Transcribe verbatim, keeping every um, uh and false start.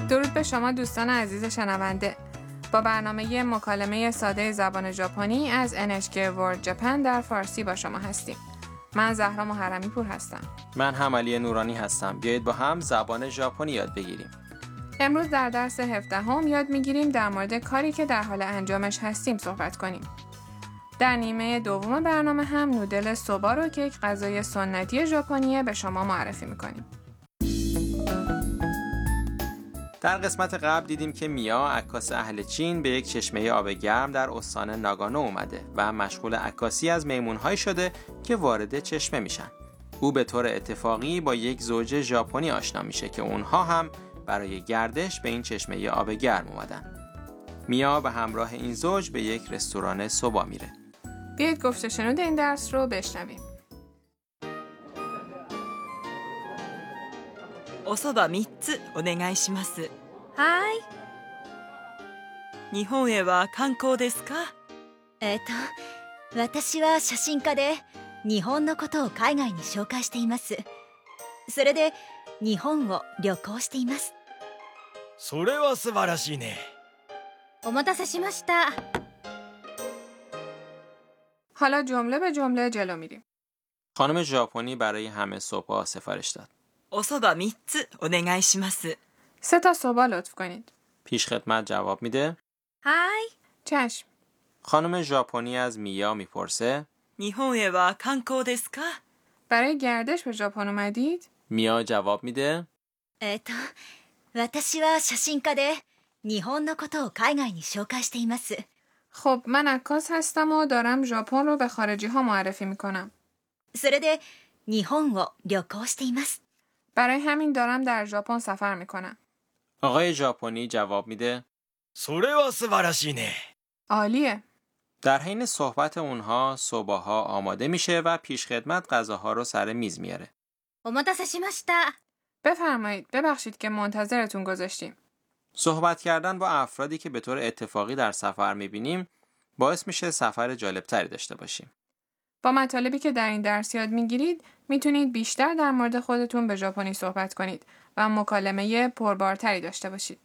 درود به شما دوستان عزیز شنونده. با برنامه مکالمه ساده زبان ژاپنی از ان اچ کی World Japan در فارسی با شما هستیم. من زهرا محرمی پور هستم. من هم علی نورانی هستم. بیایید با هم زبان ژاپنی یاد بگیریم. امروز در درس هفدهم یاد میگیریم در مورد کاری که در حال انجامش هستیم صحبت کنیم. در نیمه دوم برنامه هم نودل سوبا رو که یک غذای سنتی ژاپنیه به شما معرفی میکنیم. در قسمت قبل دیدیم که میا عکاس اهل چین به یک چشمه آب گرم در استان ناگانو اومده و مشغول عکاسی از میمون‌هایی شده که وارد چشمه میشن. او به طور اتفاقی با یک زوج ژاپنی آشنا میشه که اونها هم برای گردش به این چشمه آب گرم اومدن. میا به همراه این زوج به یک رستوران سوبا میره. بیایید گفته شنود این درس رو بشنویم. おそばみっつお願いします。 はい。 日本へは観光ですか？ えっと、私は写真家で日本のことを海外に紹介しています。それで日本を旅行しています。 それは素晴らしいね。 お待たせしました。 حالا جمله به جمله جلو میریم. خانم ژاپنی برای همه سوپا سفارش داد. おそばみっつお願いします。 سه تا سوبا لطف کنید. پیش خدمت جواب میده. はい。 چشم. خانم ژاپنی از میا میپرسه 日本へは観光ですか？ برای گردش به ژاپن اومدید؟ میا جواب میده えっと、私は写真家で日本のことを海外に紹介しています。 خب من عکاس هستم و دارم ژاپن رو به خارجی ها معرفی میکنم. それで日本を旅行しています。 برای همین دارم در ژاپن سفر میکنم. آقای ژاپنی جواب میده それは素晴らしいね。 عالیه. در حین صحبت اونها سوباها آماده میشه و پیش خدمت غذاها رو سر میز میاره. お待たせしました。 بفرمایید. ببخشید که منتظرتون گذاشتیم. صحبت کردن با افرادی که به طور اتفاقی در سفر میبینیم باعث میشه سفر جالبتری داشته باشیم. با مطالبی که در این درس یاد میگیرید میتونید بیشتر در مورد خودتون به ژاپنی صحبت کنید و مکالمه پربارتری داشته باشید.